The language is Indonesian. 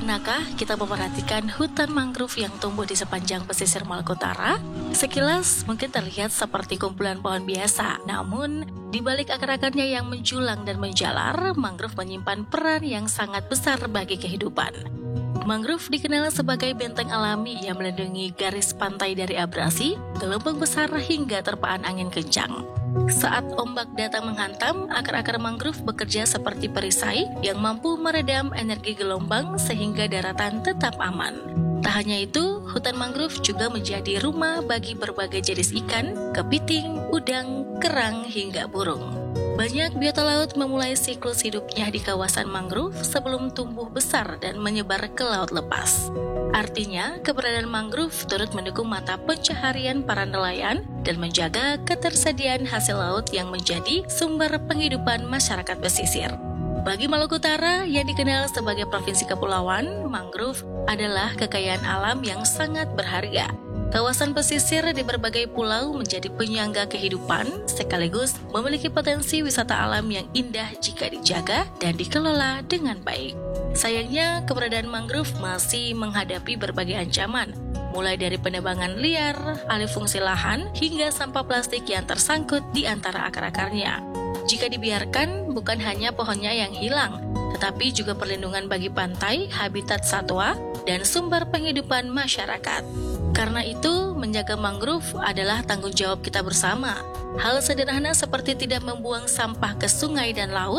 Pernahkah kita memperhatikan hutan mangrove yang tumbuh di sepanjang pesisir Maluku Utara? Sekilas mungkin terlihat seperti kumpulan pohon biasa, namun di balik akar-akarnya yang menjulang dan menjalar, mangrove menyimpan peran yang sangat besar bagi kehidupan. Mangrove dikenal sebagai benteng alami yang melindungi garis pantai dari abrasi, gelombang besar hingga terpaan angin kencang. Saat ombak datang menghantam, akar-akar mangrove bekerja seperti perisai yang mampu meredam energi gelombang sehingga daratan tetap aman. Tak hanya itu, hutan mangrove juga menjadi rumah bagi berbagai jenis ikan, kepiting, udang, kerang, hingga burung. Banyak biota laut memulai siklus hidupnya di kawasan mangrove sebelum tumbuh besar dan menyebar ke laut lepas. Artinya, keberadaan mangrove turut mendukung mata pencaharian para nelayan dan menjaga ketersediaan hasil laut yang menjadi sumber penghidupan masyarakat pesisir. Bagi Maluku Utara yang dikenal sebagai provinsi kepulauan, mangrove adalah kekayaan alam yang sangat berharga. Kawasan pesisir di berbagai pulau menjadi penyangga kehidupan, sekaligus memiliki potensi wisata alam yang indah jika dijaga dan dikelola dengan baik. Sayangnya, keberadaan mangrove masih menghadapi berbagai ancaman, mulai dari penebangan liar, alih fungsi lahan, hingga sampah plastik yang tersangkut di antara akar-akarnya. Jika dibiarkan, bukan hanya pohonnya yang hilang, tetapi juga perlindungan bagi pantai, habitat satwa, dan sumber penghidupan masyarakat. Karena itu, menjaga mangrove adalah tanggung jawab kita bersama. Hal sederhana seperti tidak membuang sampah ke sungai dan laut,